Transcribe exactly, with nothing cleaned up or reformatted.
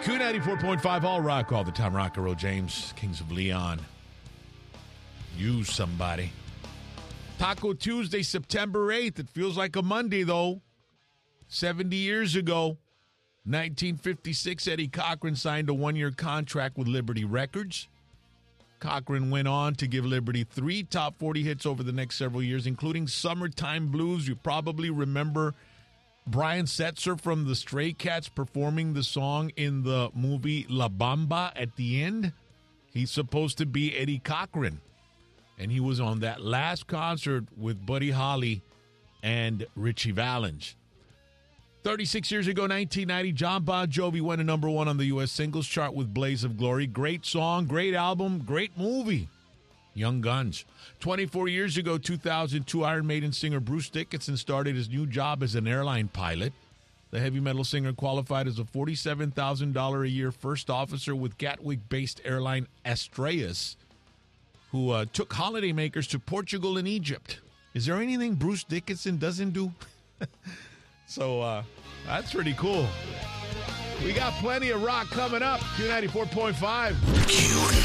Q ninety-four point five All Rock, all the time. Rock and Roll James, Kings of Leon. You somebody. Taco Tuesday, September eighth. It feels like a Monday, though. seventy years ago, nineteen fifty-six, Eddie Cochran signed a one-year contract with Liberty Records. Cochran went on to give Liberty three top forty hits over the next several years, including Summertime Blues. You probably remember Brian Setzer from the Stray Cats performing the song in the movie La Bamba at the end. He's supposed to be Eddie Cochran. And he was on that last concert with Buddy Holly and Richie Valens. thirty-six years ago, nineteen ninety, John Bon Jovi went to number one on the U S singles chart with Blaze of Glory. Great song, great album, great movie. Young Guns. twenty-four years ago, two thousand two, Iron Maiden singer Bruce Dickinson started his new job as an airline pilot. The heavy metal singer qualified as a forty-seven thousand dollars a year first officer with Gatwick-based airline Astraeus, who uh, took holidaymakers to Portugal and Egypt. Is there anything Bruce Dickinson doesn't do? So uh, that's pretty cool. We got plenty of rock coming up. Q ninety-four point five.